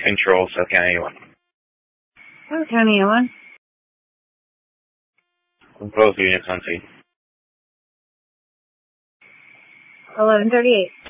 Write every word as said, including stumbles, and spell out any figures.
Control, South County one. South County one. Both units on scene. eleven thirty-eight.